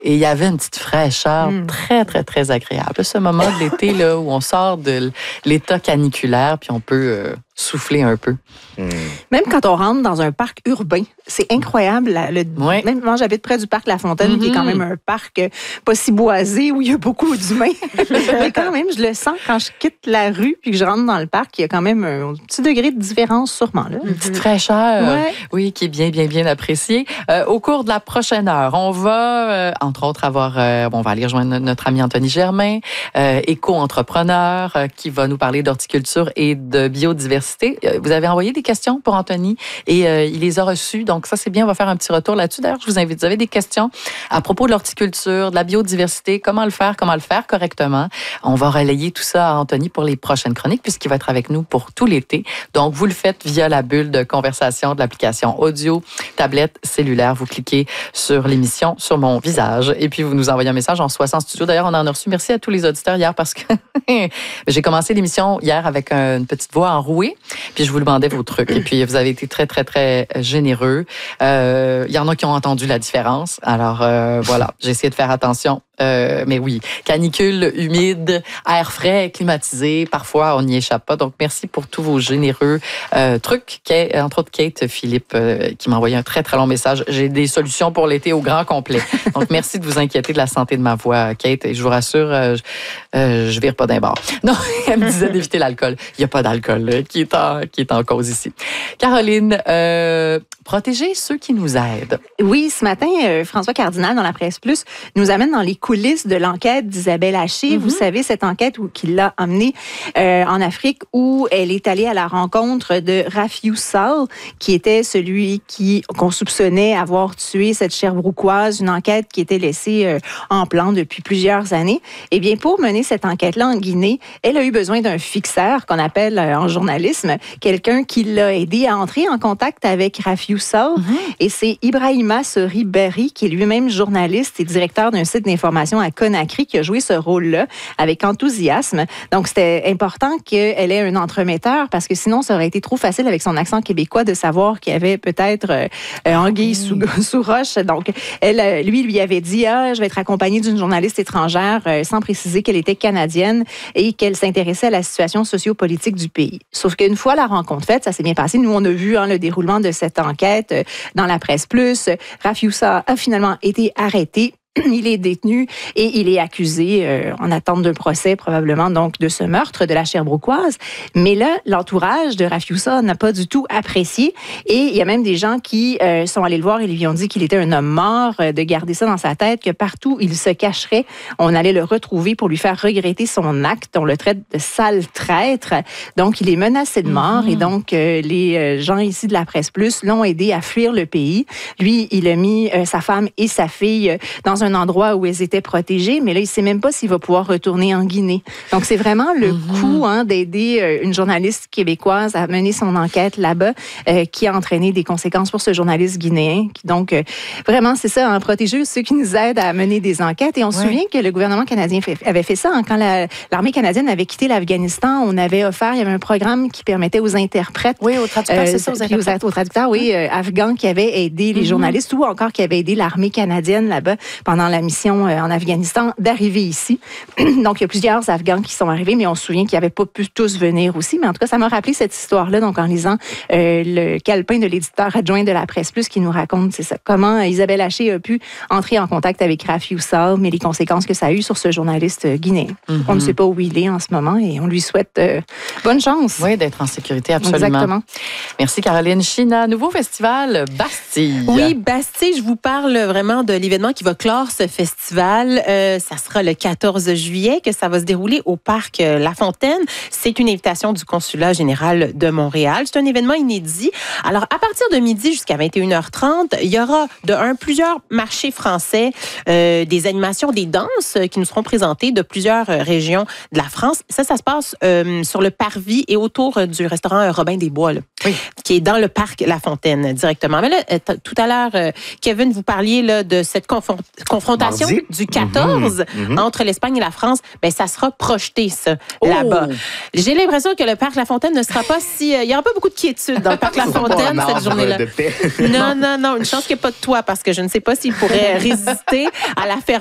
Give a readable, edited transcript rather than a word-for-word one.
Et il y avait une petite fraîcheur très, très, très agréable. Ce moment de l'été là, où on sort de l'état caniculaire puis on peut souffler un peu. Même quand on rentre dans un parc urbain, c'est incroyable. Même moi, j'habite près du parc La Fontaine, qui est quand même un parc pas si boisé, où il y a beaucoup d'humains. Mais quand même, je le sens quand je quitte la rue puis que je rentre dans le parc, il y a quand même un petit degré de différence sûrement. Là. Une petite fraîcheur, oui, qui est bien, bien, bien appréciée. Au cours de la prochaine heure, on va, entre autres, on va aller rejoindre notre ami Anthony Germain, éco-entrepreneur, qui va nous parler d'horticulture et de biodiversité. Vous avez envoyé des questions pour Anthony et il les a reçues. Donc, ça, c'est bien. On va faire un petit retour là-dessus. D'ailleurs, je vous invite. Vous avez des questions à propos de l'horticulture, de la biodiversité, comment le faire correctement. On va relayer tout ça à Anthony pour les prochaines chroniques puisqu'il va être avec nous pour tout l'été. Donc, vous le faites via la bulle de conversation de l'application audio, tablette, cellulaire. Vous cliquez sur l'émission, sur mon visage et puis vous nous envoyez un message en 60 studio. D'ailleurs, on en a reçu. Merci à tous les auditeurs hier parce que j'ai commencé l'émission hier avec une petite voix enrouée. Puis je vous demandais vos trucs. Et puis vous avez été très, très, très généreux. Il y en a qui ont entendu la différence. Alors voilà, j'ai essayé de faire attention. Mais oui, canicule, humide, air frais, climatisé. Parfois, on n'y échappe pas. Donc, merci pour tous vos généreux trucs. Entre autres, Kate Philippe, qui m'a envoyé un très, très long message. J'ai des solutions pour l'été au grand complet. Donc, merci de vous inquiéter de la santé de ma voix, Kate. Et je vous rassure, je vire pas d'un bord. Non, elle me disait d'éviter l'alcool. Il n'y a pas d'alcool là, qui est en cause ici. Caroline, protéger ceux qui nous aident. Oui, ce matin, François Cardinal, dans la Presse Plus, nous amène dans les coulisses de l'enquête d'Isabelle Haché. Vous savez, cette enquête qui l'a emmenée en Afrique où elle est allée à la rencontre de Rafiou Sall, qui était celui qu'on soupçonnait avoir tué cette Sherbrookoise, une enquête qui était laissée en plan depuis plusieurs années. Eh bien, pour mener cette enquête-là en Guinée, elle a eu besoin d'un fixeur qu'on appelle en journalisme, quelqu'un qui l'a aidé à entrer en contact avec Rafiou Sall. Et c'est Ibrahima Sori Berry, qui est lui-même journaliste et directeur d'un site d'information à Conakry, qui a joué ce rôle-là avec enthousiasme. Donc, c'était important qu'elle ait un entremetteur parce que sinon, ça aurait été trop facile avec son accent québécois de savoir qu'il y avait peut-être anguille sous roche. Donc, elle, lui avait dit, je vais être accompagnée d'une journaliste étrangère sans préciser qu'elle était canadienne et qu'elle s'intéressait à la situation sociopolitique du pays. Sauf qu'une fois la rencontre faite, ça s'est bien passé. Nous, on a vu le déroulement de cette enquête dans la Presse Plus. Rafiou Sall a finalement été arrêté. Il est détenu et il est accusé en attente d'un procès, probablement, donc, de ce meurtre de la Sherbrookoise. Mais là, l'entourage de Rafiou Sall n'a pas du tout apprécié. Et il y a même des gens qui sont allés le voir et lui ont dit qu'il était un homme mort, de garder ça dans sa tête, que partout il se cacherait, on allait le retrouver pour lui faire regretter son acte. On le traite de sale traître. Donc, il est menacé de mort. Et donc, les gens ici de la Presse Plus l'ont aidé à fuir le pays. Lui, il a mis sa femme et sa fille dans un endroit où elles étaient protégées, mais là, il ne sait même pas s'il va pouvoir retourner en Guinée. Donc, c'est vraiment le coup d'aider une journaliste québécoise à mener son enquête là-bas qui a entraîné des conséquences pour ce journaliste guinéen. Donc, vraiment, c'est ça, protéger ceux qui nous aident à mener des enquêtes. Et on se souvient que le gouvernement canadien avait fait ça. Quand l'armée canadienne avait quitté l'Afghanistan, on avait offert, il y avait un programme qui permettait aux interprètes... Oui, aux traducteurs, c'est ça, aux traducteurs, afghans qui avaient aidé les journalistes ou encore qui avaient aidé l'armée canadienne là-bas pendant la mission en Afghanistan, d'arriver ici. Donc, il y a plusieurs Afghans qui sont arrivés, mais on se souvient qu'ils n'avaient pas pu tous venir aussi. Mais en tout cas, ça m'a rappelé cette histoire-là, donc en lisant le calepin de l'éditeur adjoint de la Presse Plus qui nous raconte, c'est ça, comment Isabelle Haché a pu entrer en contact avec Rafiou Sall, mais les conséquences que ça a eu sur ce journaliste guinéen. On ne sait pas où il est en ce moment et on lui souhaite bonne chance. Oui, d'être en sécurité, absolument. Exactement. Merci, Caroline. China, nouveau festival Bastille. Oui, Bastille, je vous parle vraiment de l'événement qui va clore ce festival. Ça sera le 14 juillet que ça va se dérouler au parc La Fontaine. C'est une invitation du Consulat général de Montréal. C'est un événement inédit. Alors, à partir de midi jusqu'à 21h30, il y aura plusieurs marchés français, des animations, des danses qui nous seront présentées de plusieurs régions de la France. Ça se passe sur le parvis et autour du restaurant Robin des Bois. Là. qui est dans le parc La Fontaine directement. Mais là, tout à l'heure, Kevin, vous parliez là, de cette confrontation du 14 entre l'Espagne et la France. Ben, ça sera projeté, ça, là-bas. J'ai l'impression que le parc La Fontaine ne sera pas si... il n'y aura pas beaucoup de quiétude dans le parc La Fontaine cette journée-là. Non, une chance qu'il n'y ait pas de toit, parce que je ne sais pas s'il pourrait résister à la ferveur